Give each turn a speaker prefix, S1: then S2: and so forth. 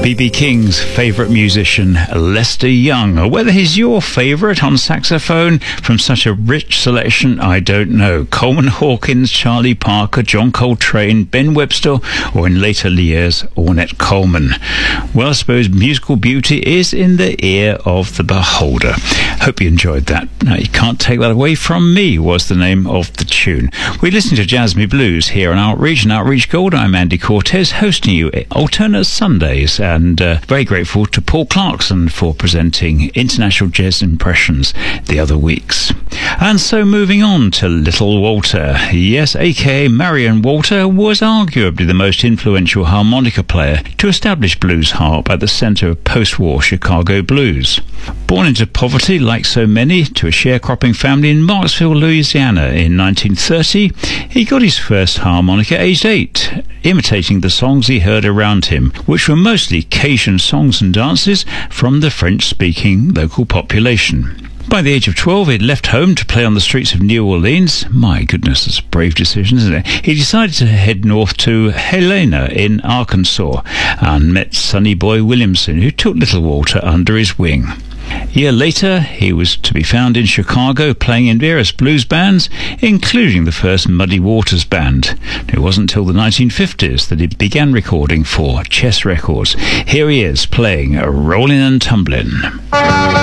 S1: B.B. King's favourite musician, Lester Young. Whether he's your favourite on saxophone from such a rich selection, I don't know. Coleman Hawkins, Charlie Parker, John Coltrane, Ben Webster, or in later years, Ornette Coleman. Well, I suppose musical beauty is in the ear of the beholder. Hope you enjoyed that. Now, You Can't Take That Away From Me was the name of the tune. We listen to Jazz Me Blues here on Outreach and Outreach Gold. I'm Andy Cortez, hosting you alternate Sundays, and very grateful to Paul Clarkson for presenting International Jazz Impressions the other weeks. And so moving on to Little Walter. Yes, aka Marion Walter was arguably the most influential harmonica player to establish blues harp at the centre of post-war Chicago blues. Born into poverty, like so many, to a sharecropping family in Marksville, Louisiana in 1930, he got his first harmonica aged 8, imitating the songs he heard around him, which were mostly Cajun songs and dances from the French-speaking local population. By the age of 12, he'd left home to play on the streets of New Orleans. My goodness, that's a brave decision, isn't it? He decided to head north to Helena in Arkansas and met Sonny Boy Williamson, who took Little Walter under his wing. A year later, he was to be found in Chicago playing in various blues bands, including the first Muddy Waters band. It wasn't until the 1950s that he began recording for Chess Records. Here he is playing Rollin' and Tumblin'.